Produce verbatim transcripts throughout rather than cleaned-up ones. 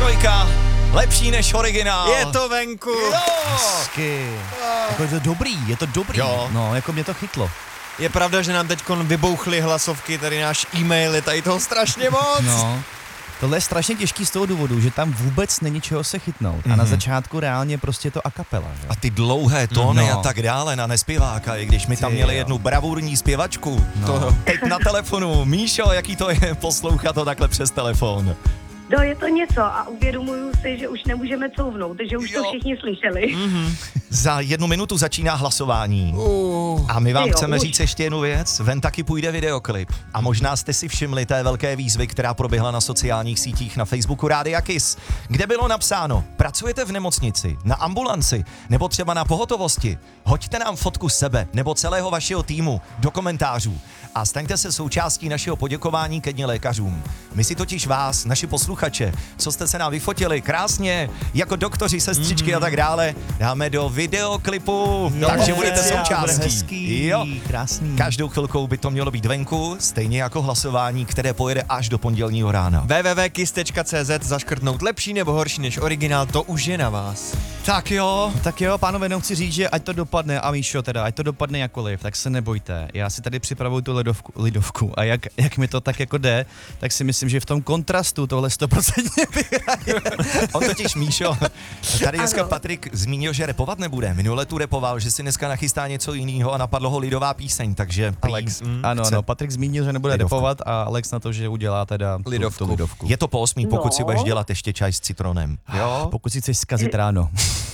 trojka, lepší než originál. Je to venku. Jo. Hezky. Jako je to dobrý, je to dobrý. Jo. No, jako mě to chytlo. Je pravda, že nám teďkon vybouchly hlasovky, tady náš e-mail, je tady toho strašně moc. No. Tohle je strašně těžký z toho důvodu, že tam vůbec není čeho se chytnout. Mm-hmm. A na začátku reálně prostě to a capella. Že? A ty dlouhé tóny No. a tak dále na nespěváka, i když my tam Ty měli jo. jednu bravurní zpěvačku. No. To teď na telefonu. Míšo, jaký to je poslouchat to takhle přes telefon? No je to něco a uvědomuju si, že už nemůžeme couvnout, že už Jo. to všichni slyšeli. Mm-hmm. Za jednu minutu začíná hlasování. Uh. A my vám Ty jo, chceme už. říct ještě jednu věc. Ven taky půjde videoklip. A možná jste si všimli té velké výzvy, která proběhla na sociálních sítích na Facebooku Rádia Kiss, kde bylo napsáno: pracujete v nemocnici, na ambulanci nebo třeba na pohotovosti? Hoďte nám fotku sebe nebo celého vašeho týmu do komentářů a staňte se součástí našeho poděkování ke dni lékařům. My si totiž vás, naši posluchače, co jste se nám vyfotili krásně, jako doktoři, sestřičky mm-hmm. a tak dále, dáme do videoklipu, Jo, takže je, budete bude součástí. hezký, Jo. krásný. Každou chvilkou by to mělo být venku, stejně jako hlasování, které pojede až do pondělního rána. w w w tečka kiss tečka c z zaškrtnout lepší nebo horší než originál, to už je na vás. Tak jo. Tak jo, pánové, jenom chci říct, že ať to dopadne, a Míšo teda, ať to dopadne jakkoliv, tak se nebojte. Já si tady připravuju tu ledovku, lidovku a jak, jak mi to tak jako jde, tak si myslím, že v tom kontrastu tohle sto procent vyhraje. On totiž, Míšo, tady dneska Ano. Patrik zmínil, že repovat nebude. Minule tu repoval, že si dneska nachystá něco jiného a napadlo ho lidová píseň, takže prý Alex, mm. Ano, chce- ano, Patrik zmínil, že nebude Lidovku. repovat a Alex na to, že udělá teda tu- Lidovku. tu lidovku. Je to po osmý, pokud No. si budeš dělat ještě čaj s citronem. Jo? Pokud si chceš zkazit ráno.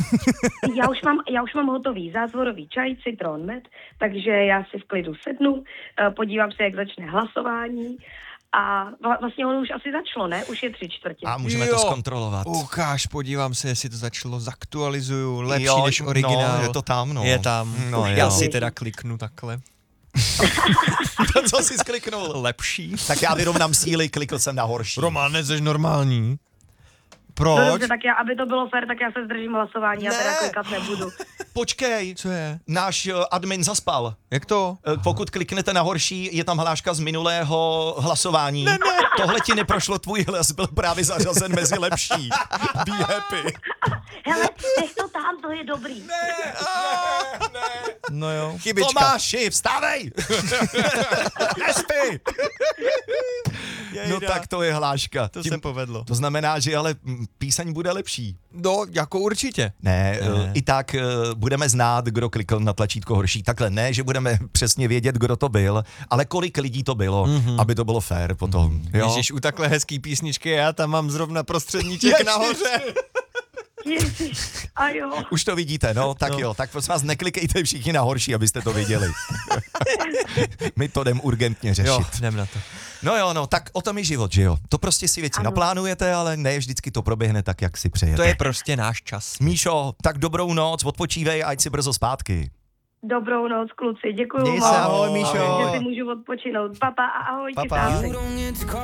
Já už mám, já už mám hotový zázvorový čaj, citron, med, takže já si v klidu sednu, eh, podívám se, jak začne hlasování a vla- vlastně ono už asi začalo, ne? Už je tři čtvrtě. A můžeme Jo. to zkontrolovat. Ukáž, podívám se, jestli to začalo, zaktualizuju, lepší Jo, než no, originál. je to tam, no. Je tam. No, Já jo. si teda kliknu takhle. To, co jsi skliknul? Lepší. Tak já vyrovnám síly, klikl jsem na horší. Roman, nejseš normální. No Proč? dobře, tak já, aby to bylo fér, tak já se zdržím hlasování, já Ne. teda klikat nebudu. Počkej, Co je? náš eh, admin zaspal. Jak to? Eh, Pokud kliknete na horší, je tam hláška z minulého hlasování. Ne, ne. Tohle ti neprošlo, tvůj hlas byl právě zařazen mezi lepší. Be happy. Hele, nech to tam, to je dobrý. No jo. Chybička. Tomáši, vstávej! Nespí! No tak to je hláška. To se povedlo. To znamená, že ale mm, píseň bude lepší. No, jako určitě. Ne, Ne. ne. i tak uh, budeme znát, kdo klikl na tlačítko horší. Takhle ne, že budeme přesně vědět, kdo to byl, ale kolik lidí to bylo, mm-hmm. aby to bylo fair potom. Mm-hmm. Jo? Ježíš, u takhle hezký písničky já tam mám zrovna prostředníček Ježiš. nahoře. Ježiš, a jo. Už to vidíte, no, tak No. jo, tak prosím vás neklikejte všichni na horší, abyste to viděli. My to jdem urgentně řešit. Jo, jdem na to. No jo, no, tak o tom je život, že jo. To prostě si věci Ano. naplánujete, ale ne vždycky to proběhne tak, jak si přejete. To je prostě náš čas. Míšo, tak dobrou noc, odpočívej a ať si brzo zpátky. Dobrou noc, kluci, děkuju Měj se, vám. ahoj, Míšo. Že si můžu odpočinout. Papa a ahoj, Pa, pa. kysáci.